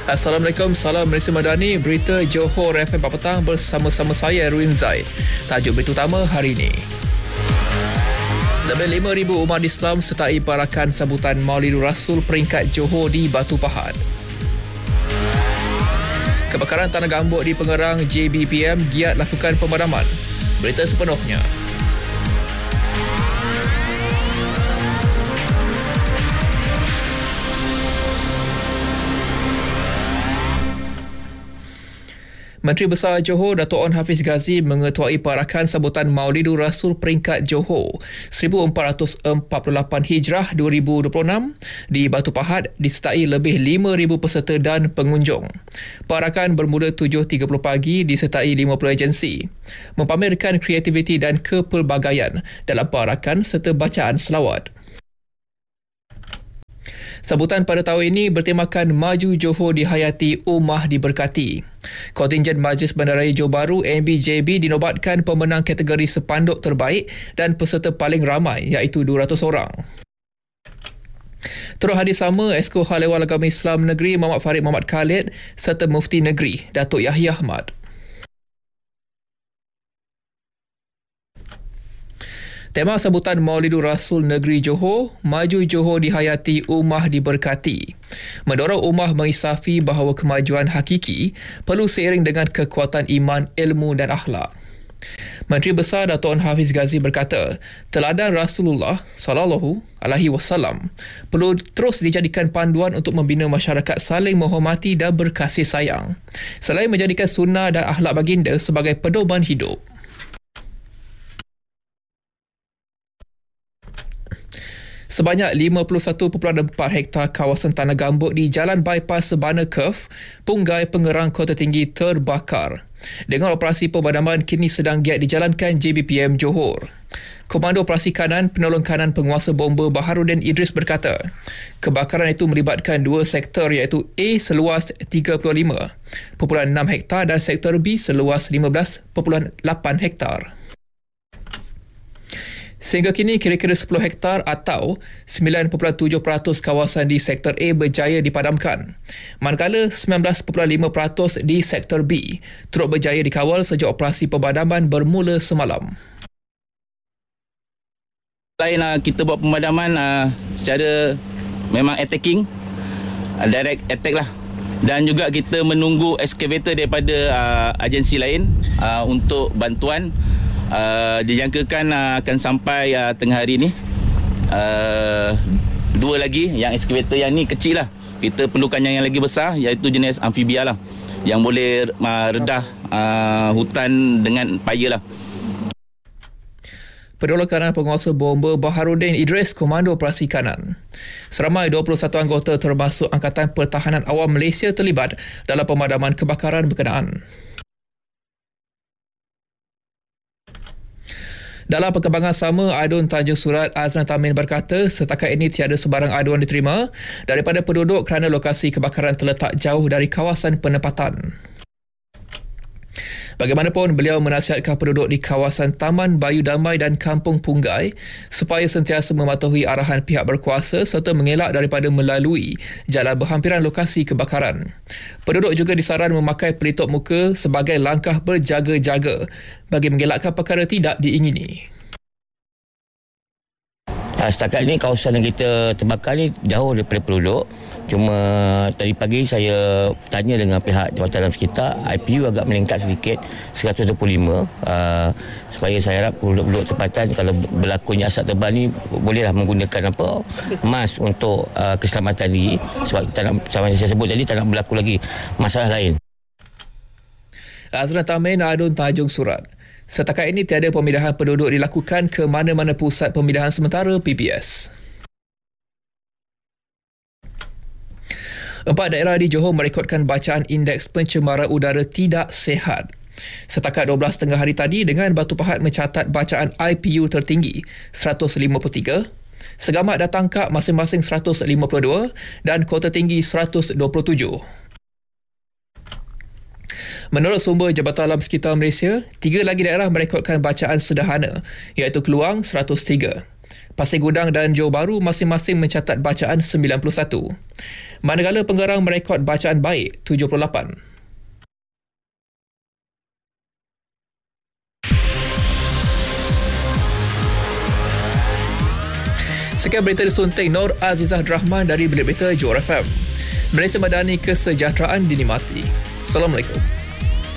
Assalamualaikum, salam Malaysia Madani. Berita Johor FM 4 petang bersama-sama saya Erwin Zaid. Tajuk berita utama hari ini. Lebih 5,000 umat Islam sertai barakan sambutan Maulidur Rasul peringkat Johor di Batu Pahat. Kebakaran tanah gambut di Pengerang, JBPM giat lakukan pemadaman. Berita sepenuhnya. Menteri Besar Johor Dato' Onn Hafiz Ghazi mengetuai parakan sambutan Maulidur Rasul peringkat Johor 1448 Hijrah 2026 di Batu Pahat disertai lebih 5,000 peserta dan pengunjung. Parakan bermula 7.30 pagi disertai 50 agensi, mempamerkan kreativiti dan kepelbagaian dalam parakan serta bacaan selawat. Sambutan pada tahun ini bertemakan Maju Johor dihayati, Ummah diberkati. Kontingen Majlis Bandaraya Johor Bahru MBJB dinobatkan pemenang kategori sepanduk terbaik dan peserta paling ramai iaitu 200 orang. Turut hadir sama Esko Hal Ehwal Agama Islam Negeri Muhammad Farid Muhammad Khalid serta Mufti Negeri Datuk Yahya Ahmad. Tema sambutan Maulidur Rasul Negeri Johor, Maju Johor dihayati, Ummah diberkati. Mendorong ummah mengisafi bahawa kemajuan hakiki perlu seiring dengan kekuatan iman, ilmu dan akhlak. Menteri Besar Dato' Onn Hafiz Ghazi berkata, teladan Rasulullah SAW perlu terus dijadikan panduan untuk membina masyarakat saling menghormati dan berkasih sayang, selain menjadikan sunnah dan akhlak baginda sebagai pedoman hidup. Sebanyak 51.4 hektar kawasan tanah gambut di Jalan Bypass Sebana Curve, Punggai Pengerang Kota Tinggi terbakar. Dengan operasi pemadaman kini sedang giat dijalankan JBPM Johor. Komando Operasi Kanan Penolong Kanan Penguasa Bomba Baharudin Idris berkata, kebakaran itu melibatkan dua sektor iaitu A seluas 35.6 hektar dan sektor B seluas 15.8 hektar. Sehingga kini kira-kira 10 hektar atau 9.7% kawasan di sektor A berjaya dipadamkan, manakala 19.5% di sektor B turut berjaya dikawal sejak operasi pemadaman bermula semalam. Selain kita buat pemadaman secara memang attacking, direct attack lah, dan juga kita menunggu excavator daripada agensi lain untuk bantuan. Dijangkakan akan sampai tengah hari ni. Dua lagi, yang excavator yang ni kecil lah, kita perlukan yang lagi besar iaitu jenis amfibia lah, yang boleh redah hutan dengan paya lah. Penolong Kanan Penguasa Bomba Baharudin Idris, Komando Operasi Kanan. Seramai 21 anggota termasuk Angkatan Pertahanan Awam Malaysia terlibat dalam pemadaman kebakaran berkenaan. Dalam perkembangan sama, Adun Tanjung Surat Azlan Tamin berkata, setakat ini tiada sebarang aduan diterima daripada penduduk kerana lokasi kebakaran terletak jauh dari kawasan penempatan. Bagaimanapun, beliau menasihatkan penduduk di kawasan Taman Bayu Damai dan Kampung Punggai supaya sentiasa mematuhi arahan pihak berkuasa serta mengelak daripada melalui jalan berhampiran lokasi kebakaran. Penduduk juga disaran memakai pelitup muka sebagai langkah berjaga-jaga bagi mengelakkan perkara tidak diingini. Setakat ni kawasan yang kita terbakar ni jauh daripada penduduk. Cuma tadi pagi saya tanya dengan pihak Jabatan Alam Sekitar, IPU agak meningkat sedikit 125. Supaya saya harap penduduk-penduduk tempatan kalau berlakunya asap tebal ni bolehlah menggunakan mask untuk keselamatan diri, sebab macam saya sebut tadi tak nak berlaku lagi masalah lain. Azlan Tamin, Adun Tanjung Surat. Setakat ini tiada pemindahan penduduk dilakukan ke mana-mana pusat pemindahan sementara PPS. 4 daerah di Johor merekodkan bacaan indeks pencemaran udara tidak sihat. Setakat 12 tengah hari tadi, dengan Batu Pahat mencatat bacaan IPU tertinggi 153, Segamat dan Tangkap masing-masing 152 dan Kota Tinggi 127. Menurut sumber Jabatan Alam Sekitar Malaysia, 3 lagi daerah merekodkan bacaan sederhana iaitu Keluang 103, Pasir Gudang dan Johor Bahru masing-masing mencatat bacaan 91. Manakala Pengerang merekod bacaan baik 78. Sekian berita disunting Nur Azizah Rahman dari Bilik Berita Johor FM. Malaysia Madani, kesejahteraan dinikmati. Assalamualaikum.